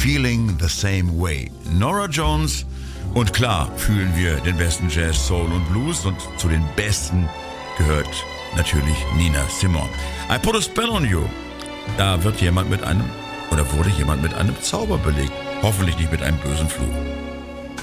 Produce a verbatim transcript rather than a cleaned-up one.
Feeling the Same Way. Norah Jones. Und klar fühlen wir den besten Jazz, Soul und Blues. Und zu den besten gehört natürlich Nina Simone. I Put a Spell on You. Da wird jemand mit einem, oder wurde jemand mit einem Zauber belegt. Hoffentlich nicht mit einem bösen Fluch.